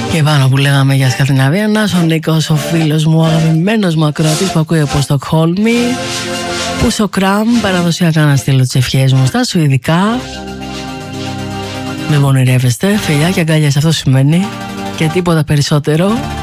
Και πάνω που λέγαμε για Σκανδιναβία, ο Νίκος, ο φίλος μου, ο αγαπημένος μου ακροατής που ακούει από Στοκχόλμη, που στο Κραμ παραδοσιακά να στείλω τις ευχές μου στα σουηδικά. Μην πονηρεύεστε, φιλιά και αγκάλιες, αυτό σημαίνει και τίποτα περισσότερο.